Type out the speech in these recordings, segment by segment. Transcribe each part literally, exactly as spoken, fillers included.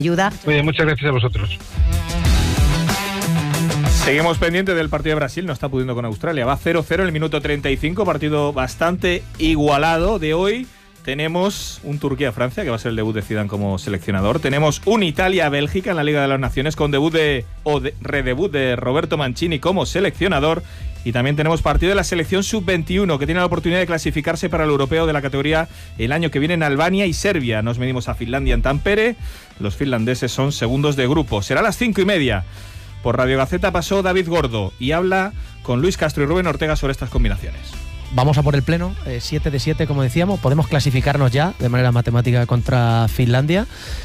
ayuda. Oye, muchas gracias a vosotros. Seguimos pendiente del partido de Brasil, no está pudiendo con Australia. Va cero cero en el minuto treinta y cinco, partido bastante igualado de hoy. Tenemos un Turquía-Francia, que va a ser el debut de Zidane como seleccionador. Tenemos un Italia-Bélgica en la Liga de las Naciones, con debut de, o de, redebut de Roberto Mancini como seleccionador. Y también tenemos partido de la selección sub veintiuno, que tiene la oportunidad de clasificarse para el europeo de la categoría el año que viene en Albania y Serbia. Nos medimos a Finlandia en Tampere. Los finlandeses son segundos de grupo. Será a las cinco y media. Por Radio Gaceta pasó David Gordo y habla con Luis Castro y Rubén Ortega sobre estas combinaciones. Vamos a por el pleno, siete de siete como decíamos, podemos clasificarnos ya de manera matemática contra Finlandia.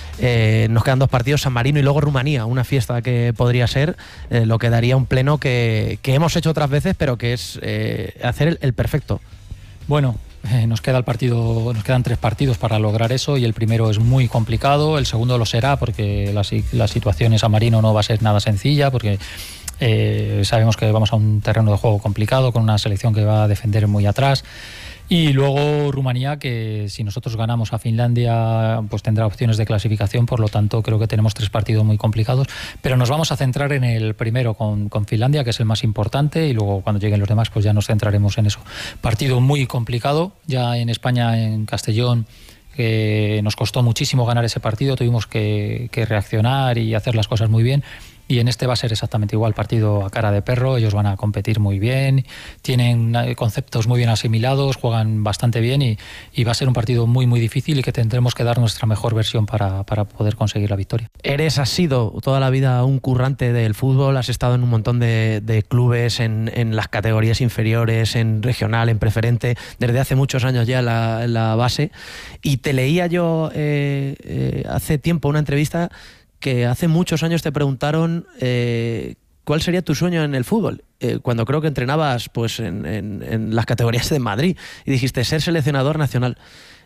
Eh, nos quedan dos partidos, San Marino y luego Rumanía, una fiesta que podría ser, eh, lo que daría un pleno que, que hemos hecho otras veces, pero que es eh, hacer el, el perfecto. Bueno, eh, nos queda el partido, nos quedan tres partidos para lograr eso, y el primero es muy complicado, el segundo lo será porque la, la situación en San Marino no va a ser nada sencilla, porque Eh, sabemos que vamos a un terreno de juego complicado con una selección que va a defender muy atrás, y luego Rumanía, que si nosotros ganamos a Finlandia pues tendrá opciones de clasificación. Por lo tanto creo que tenemos tres partidos muy complicados, pero nos vamos a centrar en el primero con, con Finlandia, que es el más importante, y luego cuando lleguen los demás pues ya nos centraremos en eso. Partido muy complicado, ya en España, en Castellón, que nos costó muchísimo ganar ese partido, tuvimos que, que reaccionar y hacer las cosas muy bien. Y en este va a ser exactamente igual, partido a cara de perro. Ellos van a competir muy bien, tienen conceptos muy bien asimilados, juegan bastante bien, y, y va a ser un partido muy muy difícil y que tendremos que dar nuestra mejor versión para, para poder conseguir la victoria. Eres, has sido toda la vida un currante del fútbol, has estado en un montón de, de clubes, en, en las categorías inferiores, en regional, en preferente, desde hace muchos años ya en la, en la base, y te leía yo eh, eh, hace tiempo una entrevista que hace muchos años te preguntaron eh, cuál sería tu sueño en el fútbol, eh, cuando creo que entrenabas pues en, en, en las categorías de Madrid, y dijiste ser seleccionador nacional.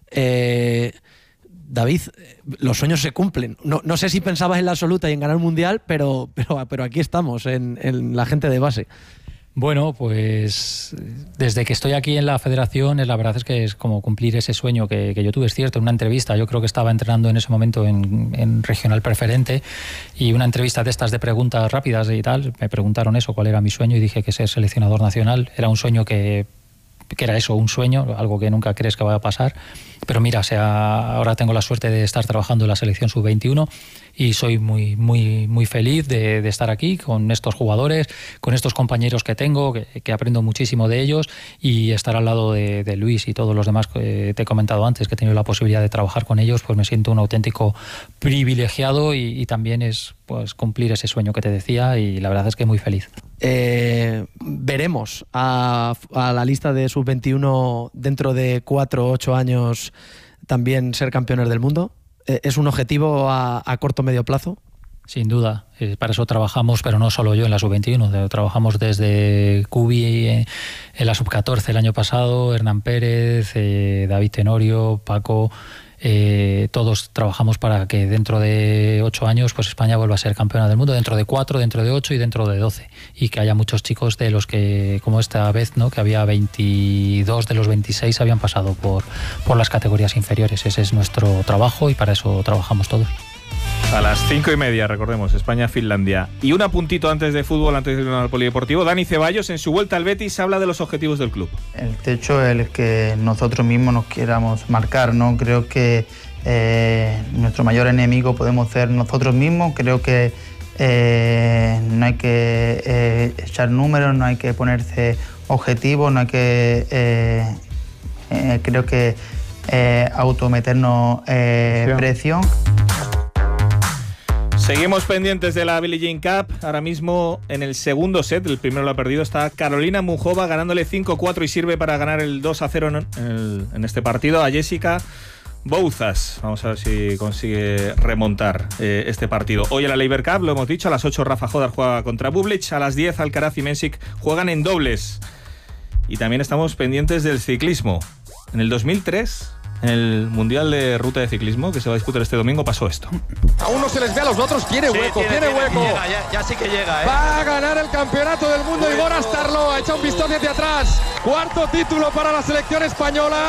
Eh, David, los sueños se cumplen. No, no sé si pensabas en la absoluta y en ganar un mundial, pero, pero, pero aquí estamos, en, en la gente de base. Bueno, pues desde que estoy aquí en la federación, la verdad es que es como cumplir ese sueño que, que yo tuve. Es cierto, en una entrevista, yo creo que estaba entrenando en ese momento en, en regional preferente, y una entrevista de estas de preguntas rápidas y tal, me preguntaron eso, cuál era mi sueño, y dije que ser seleccionador nacional. Era un sueño que, que era eso, un sueño, algo que nunca crees que vaya a pasar. Pero mira, o sea, ahora tengo la suerte de estar trabajando en la selección sub veintiuno y soy muy muy muy feliz de, de estar aquí con estos jugadores, con estos compañeros que tengo, que, que aprendo muchísimo de ellos, y estar al lado de, de Luis y todos los demás que te he comentado antes, que he tenido la posibilidad de trabajar con ellos, pues me siento un auténtico privilegiado, y, y también es pues cumplir ese sueño que te decía, y la verdad es que muy feliz. Eh, veremos a, a la lista de sub veintiuno dentro de cuatro o ocho años también ser campeones del mundo. ¿Es un objetivo a, a corto o medio plazo? Sin duda, eh, para eso trabajamos, pero no solo yo en la sub veintiuno, trabajamos desde Cubi eh, en la sub catorce el año pasado, Hernán Pérez, eh, David Tenorio, Paco, eh, todos trabajamos para que dentro de ocho años pues España vuelva a ser campeona del mundo, dentro de cuatro, dentro de ocho y dentro de doce, y que haya muchos chicos de los que, como esta vez, ¿no?, que había veintidós de los veintiséis habían pasado por, por las categorías inferiores. Ese es nuestro trabajo y para eso trabajamos todos. A las cinco y media, recordemos, España-Finlandia. Y un apuntito antes de fútbol, antes de ir al polideportivo. Dani Ceballos, en su vuelta al Betis, habla de los objetivos del club. El techo es el que nosotros mismos nos queramos marcar, ¿no? Creo que eh, nuestro mayor enemigo podemos ser nosotros mismos. Creo que eh, no hay que eh, echar números, no hay que ponerse objetivos, no hay que... Eh, eh, creo que eh, autometernos eh, sí. presión. Seguimos pendientes de la Billie Jean Cup. Ahora mismo en el segundo set, el primero lo ha perdido, está Carolina Muchova ganándole cinco cuatro y sirve para ganar el dos a cero en, el, en este partido a Jessica Bouzas. Vamos a ver si consigue remontar eh, este partido. Hoy en la Laver Cup, lo hemos dicho, a las ocho Rafa Jodar juega contra Bublik, a las diez Alcaraz y Mensik juegan en dobles. Y también estamos pendientes del ciclismo. En el dos mil tres... en el Mundial de Ruta de Ciclismo, que se va a disputar este domingo, pasó esto. A uno se les ve, a los otros tiene hueco, sí, tiene, tiene hueco. Llega, ya, ya sí que llega, ¿eh? Va a ganar el campeonato del mundo y Igor Astarloa echa un vistazo hacia atrás. Cuarto título para la selección española.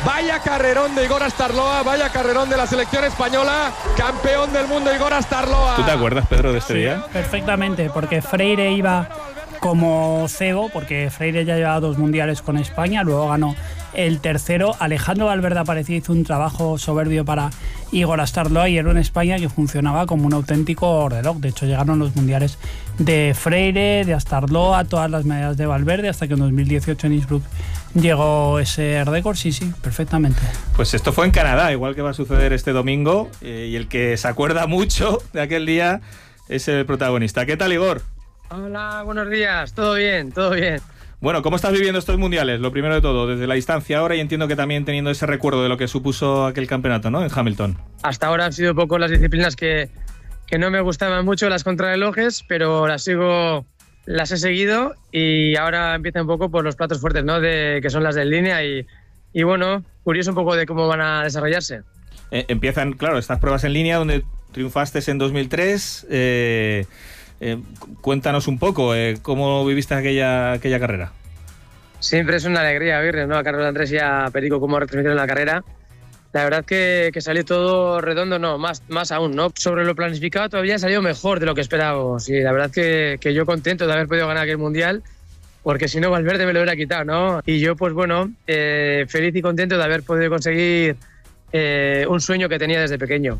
Vaya carrerón de Igor Astarloa, vaya carrerón de la selección española, campeón del mundo Igor Astarloa. ¿Tú te acuerdas, Pedro, de este sí, día? Perfectamente, porque Freire iba como cebo, porque Freire ya llevaba dos mundiales con España, luego ganó el tercero. Alejandro Valverde apareció, hizo un trabajo soberbio para Igor Astarloa y era una España que funcionaba como un auténtico reloj. De hecho, llegaron los mundiales de Freire, de Astarloa, todas las medallas de Valverde, hasta que en dos mil dieciocho en Innsbruck llegó ese récord. Sí, sí, perfectamente. Pues esto fue en Canadá, igual que va a suceder este domingo, eh, y el que se acuerda mucho de aquel día es el protagonista. ¿Qué tal, Igor? Hola, buenos días, todo bien, todo bien. Bueno, ¿cómo estás viviendo estos mundiales? Lo primero de todo, desde la distancia ahora, y entiendo que también teniendo ese recuerdo de lo que supuso aquel campeonato, ¿no?, en Hamilton. Hasta ahora han sido poco las disciplinas que, que no me gustaban mucho, las contrarrelojes, pero las sigo, las he seguido y ahora empieza un poco por los platos fuertes, ¿no?, de, que son las de en línea y, y bueno, curioso un poco de cómo van a desarrollarse. Eh, empiezan, claro, estas pruebas en línea donde triunfaste en dos mil tres. Eh, eh, cuéntanos un poco, eh, ¿cómo viviste aquella, aquella carrera? Siempre es una alegría verles, ¿no?, a Carlos Andrés y a Perico cómo retransmitieron la carrera. La verdad que, que salió todo redondo, no, más, más aún, ¿no? Sobre lo planificado todavía salió mejor de lo que esperábamos y la verdad que, que yo contento de haber podido ganar aquel mundial, porque si no Valverde me lo hubiera quitado, ¿no? Y yo, pues bueno, eh, feliz y contento de haber podido conseguir eh, un sueño que tenía desde pequeño.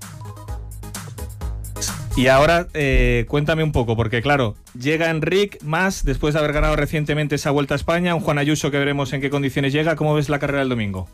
Y ahora eh, cuéntame un poco, porque claro, llega Enric Mas, después de haber ganado recientemente esa Vuelta a España, un Juan Ayuso que veremos en qué condiciones llega. ¿Cómo ves la carrera del domingo?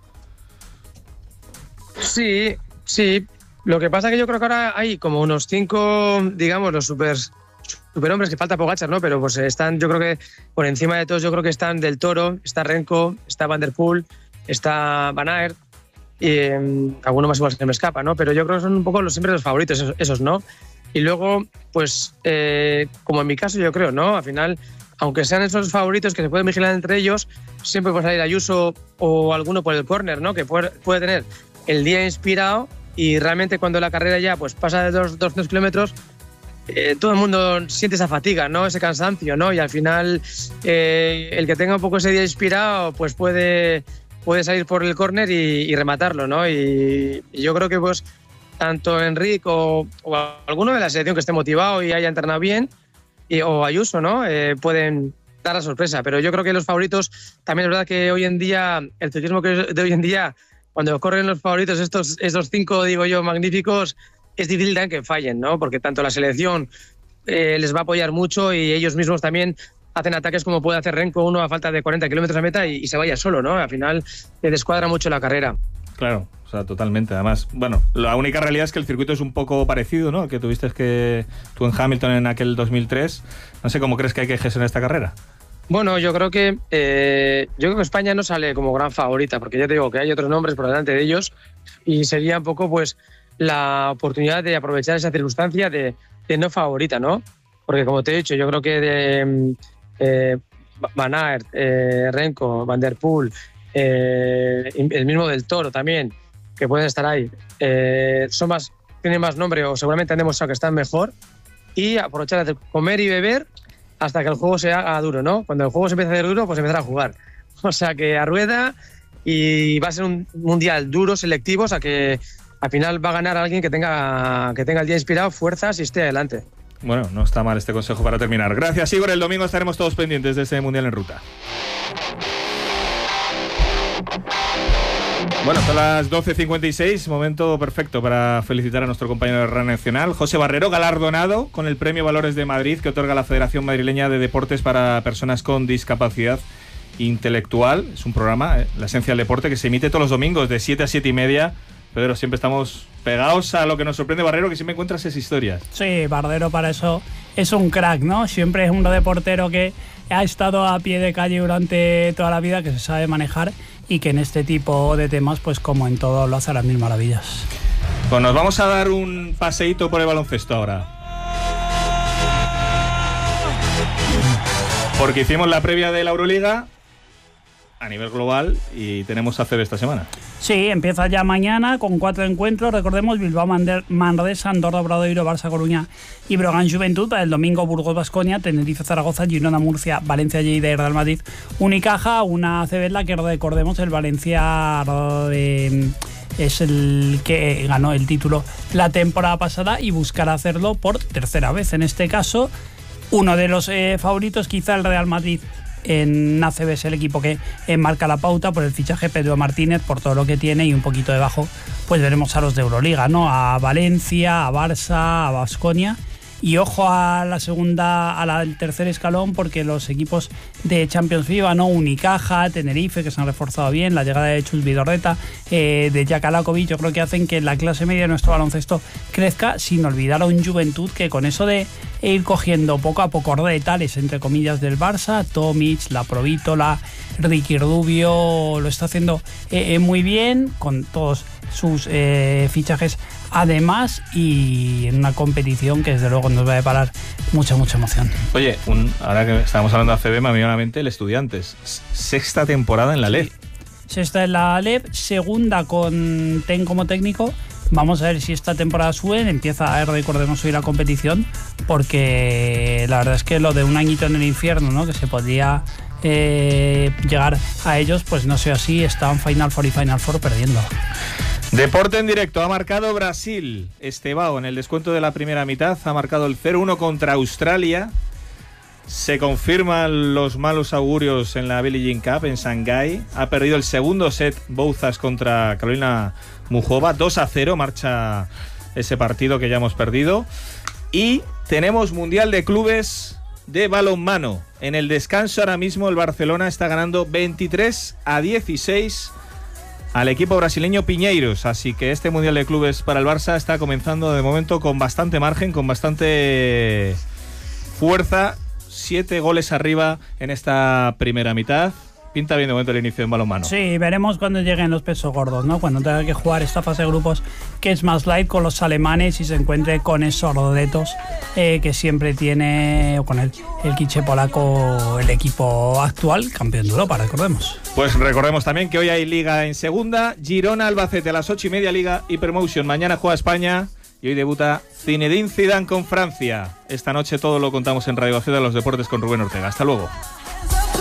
Sí, sí. Lo que pasa es que yo creo que ahora hay como unos cinco, digamos, los super, superhombres que falta Pogačar, ¿no? Pero pues están, yo creo que por encima de todos, yo creo que están Del Toro, está Renko, está Van der Poel, está Van Aert. Y eh, alguno más igual que me escapa, ¿no? Pero yo creo que son un poco los, siempre los favoritos esos, esos, ¿no? Y luego, pues, eh, como en mi caso yo creo, ¿no? Al final, aunque sean esos favoritos que se pueden vigilar entre ellos, siempre puede salir Ayuso o alguno por el córner, ¿no? Que puede, puede tener el día inspirado y realmente cuando la carrera ya pues pasa de dos, dos, tres kilómetros, eh, todo el mundo siente esa fatiga, ¿no? Ese cansancio, ¿no? Y al final, eh, el que tenga un poco ese día inspirado, pues puede... puede salir por el córner y, y rematarlo, ¿no? Y, y yo creo que pues tanto Enric o, o alguno de la selección que esté motivado y haya entrenado bien, y, o Ayuso, ¿no? Eh, pueden dar la sorpresa. Pero yo creo que los favoritos, también es verdad que hoy en día, el ciclismo que de hoy en día, cuando corren los favoritos, estos, estos cinco, digo yo, magníficos, es difícil también que fallen, ¿no? Porque tanto la selección eh, les va a apoyar mucho y ellos mismos también hacen ataques como puede hacer Renko, uno a falta de cuarenta kilómetros a meta y, y se vaya solo, ¿no? Al final le descuadra mucho la carrera. Claro, o sea, totalmente. Además, bueno, la única realidad es que el circuito es un poco parecido, ¿no? Que tuviste que tú en Hamilton en aquel dos mil tres. No sé cómo crees que hay que gestionar esta carrera. Bueno, yo creo que eh, yo creo que España no sale como gran favorita, porque ya te digo que hay otros nombres por delante de ellos y sería un poco pues la oportunidad de aprovechar esa circunstancia de, de no favorita, ¿no? Porque como te he dicho, yo creo que de Eh, Van Aert, eh, Renko, Van der Poel, eh, el mismo Del Toro también, que pueden estar ahí, eh, son más, tienen más nombre o seguramente han demostrado que están mejor, y aprovechar de comer y beber hasta que el juego se haga duro, ¿no? Cuando el juego se empieza a hacer duro, pues empezar a jugar. O sea que a rueda, y va a ser un mundial duro, selectivo, o sea que al final va a ganar alguien que tenga, que tenga el día inspirado, fuerzas y esté adelante. Bueno, no está mal este consejo para terminar. Gracias, Igor. El domingo estaremos todos pendientes de ese Mundial en Ruta. Bueno, son las doce cincuenta y seis, momento perfecto para felicitar a nuestro compañero de Radio Nacional, José Barrero, galardonado con el Premio Valores de Madrid que otorga la Federación Madrileña de Deportes para Personas con Discapacidad Intelectual. Es un programa, eh, La Esencia del Deporte, que se emite todos los domingos de siete a siete y media. Pedro, siempre estamos pegados a lo que nos sorprende Barrero, que siempre encuentras esas historias. Sí, Barrero para eso es un crack, ¿no? Siempre es un reportero que ha estado a pie de calle durante toda la vida, que se sabe manejar y que en este tipo de temas, pues como en todo, lo hace a las mil maravillas. Pues nos vamos a dar un paseíto por el baloncesto ahora. Porque hicimos la previa de la Euroliga. a nivel global y tenemos A C B esta semana. Sí, empieza ya mañana con cuatro encuentros. Recordemos Bilbao, Manresa, Andorra, Obradoiro, Barça, Coruña y Brogan Juventud. Para el domingo Burgos, Baskonia, Tenerife, Zaragoza, Girona, Murcia, Valencia, Lleida y Real Madrid, Unicaja. Una A C B en la que recordemos el Valencia eh, es el que ganó el título la temporada pasada y buscará hacerlo por tercera vez. En este caso, uno de los eh, favoritos, quizá el Real Madrid. En A C B es el equipo que eh, marca la pauta por el fichaje Pedro Martínez, por todo lo que tiene, y un poquito debajo pues veremos a los de Euroliga, ¿no? A Valencia, a Barça, a Baskonia. Y ojo a la segunda, a la, al tercer escalón, porque los equipos de Champions FIBA, ¿no? Unicaja, Tenerife, que se han reforzado bien, la llegada de Chus Vidorreta, eh, de Jack Alakovic, yo creo que hacen que la clase media de nuestro baloncesto crezca, sin olvidar a un Juventud que con eso de ir cogiendo poco a poco retales, entre comillas, del Barça, Tomic, la Provítola, Ricky Rubio, lo está haciendo eh, eh, muy bien, con todos sus eh, fichajes además, y en una competición que desde luego nos va a deparar mucha, mucha emoción. Oye, un, ahora que estábamos hablando de A C B, me ha venido a la mente el Estudiantes. Sexta temporada en la L E F. Sexta en la L E F, segunda con Ten como técnico. Vamos a ver si esta temporada suben, empieza a recordemos hoy la competición, porque la verdad es que lo de un añito en el infierno, ¿no? Que se podía eh, llegar a ellos, pues no sé así, estaban Final Four y Final Four perdiendo. Deporte en directo, ha marcado Brasil. Estebao en el descuento de la primera mitad ha marcado el cero uno contra Australia. Se confirman los malos augurios en la Billie Jean Cup en Shanghái. Ha perdido el segundo set Bouzas contra Carolina Muchova. dos a cero marcha ese partido que ya hemos perdido. Y tenemos Mundial de Clubes de balonmano. En el descanso ahora mismo el Barcelona está ganando veintitrés a dieciséis al equipo brasileño Piñeiros, así que este Mundial de Clubes para el Barça está comenzando de momento con bastante margen, con bastante fuerza. Siete goles arriba en esta primera mitad. Pinta bien de momento el inicio en balonmano. Sí, veremos cuando lleguen los pesos gordos, ¿no? Cuando tenga que jugar esta fase de grupos que es más light con los alemanes y se encuentre con esos rodetos eh, que siempre tiene, o con el, el quiche polaco, el equipo actual campeón de Europa, recordemos. Pues recordemos también que hoy hay Liga en segunda. Girona, Albacete a las ocho y media, Liga Hypermotion. Mañana juega España y hoy debuta Zinedine Zidane con Francia. Esta noche todo lo contamos en Radio Ciudad de los Deportes con Rubén Ortega. Hasta luego.